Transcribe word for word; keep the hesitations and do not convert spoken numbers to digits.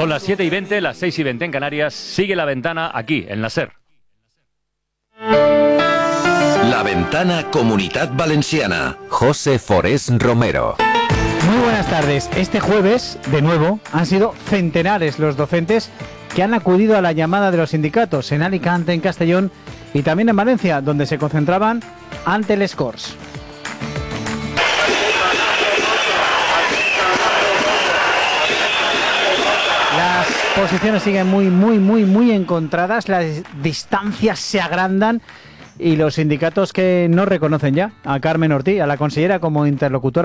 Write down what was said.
Son las siete y veinte, las seis y veinte en Canarias. Sigue La Ventana aquí, en la SER. La Ventana Comunitat Valenciana. José Forés Romero. Muy buenas tardes. Este jueves, de nuevo, han sido centenares los docentes que han acudido a la llamada de los sindicatos en Alicante, en Castellón y también en Valencia, donde se concentraban ante el Scors. Las posiciones siguen muy, muy, muy, muy encontradas, las distancias se agrandan y los sindicatos que no reconocen ya a Carmen Ortiz, a la consellera, como interlocutora